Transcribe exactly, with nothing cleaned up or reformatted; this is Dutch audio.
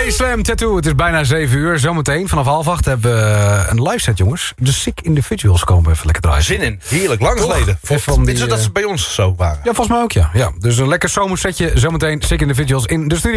Body Slam Tattoo, het is bijna zeven uur. Zometeen vanaf half acht hebben we een live set, jongens. De Sick Individuals komen even lekker draaien. Zin in, heerlijk, lang geleden. Van die, dat ze bij ons zo waren. Ja, volgens mij ook, ja. ja. Dus een lekker zomersetje, zometeen Sick Individuals in de studio.